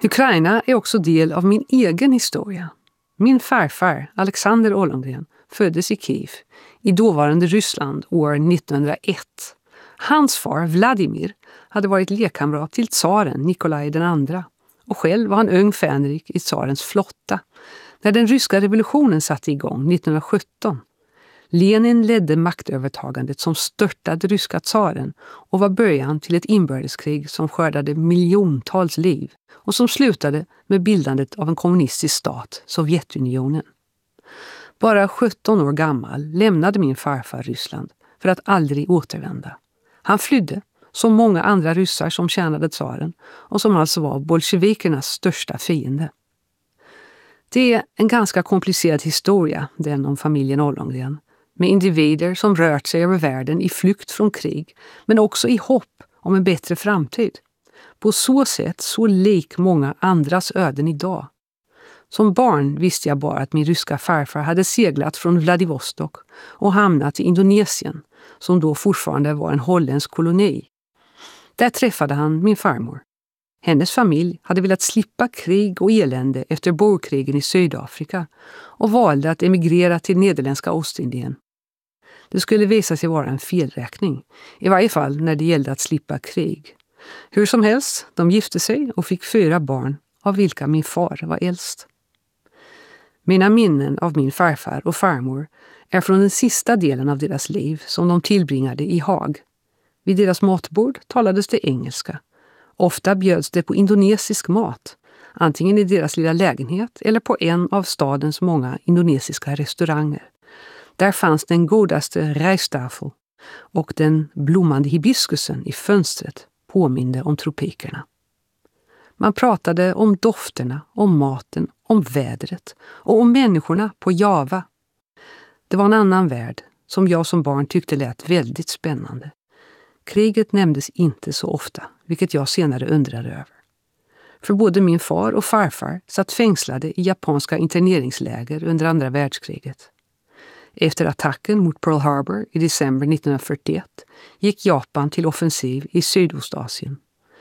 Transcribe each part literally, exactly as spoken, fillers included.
Ukraina är också del av min egen historia. Min farfar, Alexander Ollongren, föddes i Kiev, i dåvarande Ryssland, år nittonhundraett. Hans far, Vladimir, hade varit lekkamrat till tsaren Nikolaj den andra. Och själv var han ung fänrik i tsarens flotta när den ryska revolutionen satte igång nittonhundrasjutton. Lenin ledde maktövertagandet som störtade ryska tsaren och var början till ett inbördeskrig som skördade miljontals liv och som slutade med bildandet av en kommunistisk stat, Sovjetunionen. Bara sjutton år gammal lämnade min farfar Ryssland för att aldrig återvända. Han flydde, som många andra ryssar som tjänade tsaren och som alltså var bolsjevikernas största fiende. Det är en ganska komplicerad historia, den om familjen Ollongren, med individer som rört sig över världen i flykt från krig, men också i hopp om en bättre framtid. På så sätt så lik många andras öden idag. Som barn visste jag bara att min ryska farfar hade seglat från Vladivostok och hamnat i Indonesien, som då fortfarande var en holländsk koloni. Där träffade han min farmor. Hennes familj hade velat slippa krig och elände efter borgkrigen i Sydafrika och valde att emigrera till Nederländska Ostindien. Det skulle visa sig vara en felräkning, i varje fall när det gällde att slippa krig. Hur som helst, de gifte sig och fick fyra barn, av vilka min far var äldst. Mina minnen av min farfar och farmor är från den sista delen av deras liv som de tillbringade i Haag. Vid deras matbord talades det engelska. Ofta bjöds det på indonesisk mat, antingen i deras lilla lägenhet eller på en av stadens många indonesiska restauranger. Där fanns den godaste rijsttafel och den blommande hibiskusen i fönstret påminde om tropikerna. Man pratade om dofterna, om maten, om vädret och om människorna på Java. Det var en annan värld som jag som barn tyckte lät väldigt spännande. Kriget nämndes inte så ofta, vilket jag senare undrade över. För både min far och farfar satt fängslade i japanska interneringsläger under andra världskriget. Efter attacken mot Pearl Harbor i december nittonhundrafyrtioett gick Japan till offensiv i Sydostasien.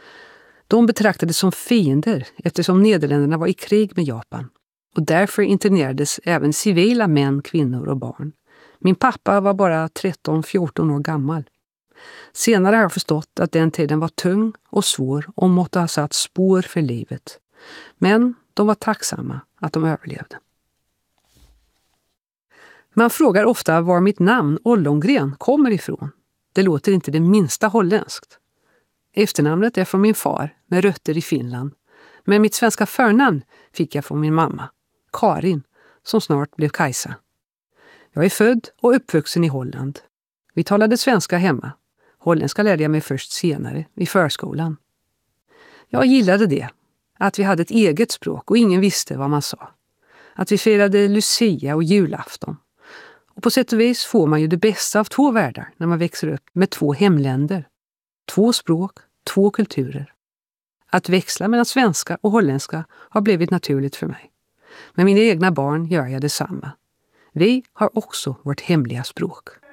De betraktades som fiender eftersom Nederländerna var i krig med Japan och därför internerades även civila män, kvinnor och barn. Min pappa var bara tretton fjorton år gammal. Senare har jag förstått att den tiden var tung och svår och måtte ha satt spår för livet. Men de var tacksamma att de överlevde. Man frågar ofta var mitt namn Ollongren kommer ifrån. Det låter inte det minsta holländskt. Efternamnet är från min far med rötter i Finland. Men mitt svenska förnamn fick jag från min mamma, Karin, som snart blev Kajsa. Jag är född och uppvuxen i Holland. Vi talade svenska hemma. Holländska lärde jag mig först senare, i förskolan. Jag gillade det, att vi hade ett eget språk och ingen visste vad man sa. Att vi firade Lucia och julafton. Och på sätt och vis får man ju det bästa av två världar när man växer upp med två hemländer. Två språk, två kulturer. Att växla mellan svenska och holländska har blivit naturligt för mig. Med mina egna barn gör jag detsamma. Vi har också vårt hemliga språk.